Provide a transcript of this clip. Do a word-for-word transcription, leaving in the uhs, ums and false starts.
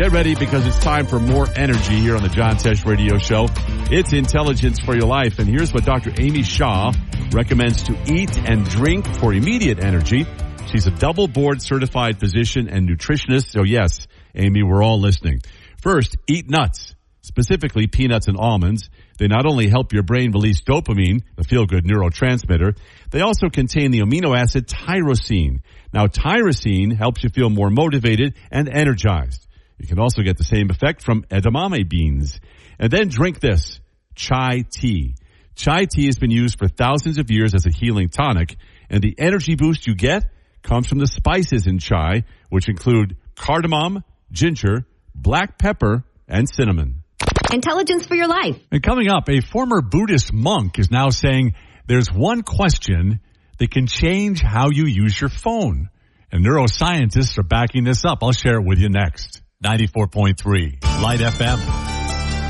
Get ready because it's time for more energy here on the John Tesh Radio Show. It's intelligence for your life. And here's what Doctor Amy Shah recommends to eat and drink for immediate energy. She's a double board certified physician and nutritionist. So yes, Amy, we're all listening. First, eat nuts, specifically peanuts and almonds. They not only help your brain release dopamine, the feel-good neurotransmitter, they also contain the amino acid tyrosine. Now, tyrosine helps you feel more motivated and energized. You can also get the same effect from edamame beans. And then drink this, chai tea. Chai tea has been used for thousands of years as a healing tonic, and the energy boost you get comes from the spices in chai, which include cardamom, ginger, black pepper, and cinnamon. Intelligence for your life. And coming up, a former Buddhist monk is now saying there's one question that can change how you use your phone. And neuroscientists are backing this up. I'll share it with you next. ninety-four point three Light F M.